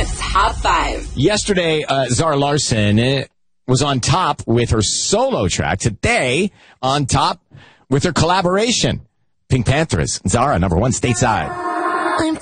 Hits Top 5. Yesterday, Zara Larsson was on top with her solo track. Today, on top with her collaboration. Pink Panthers. Zara, number 1 stateside.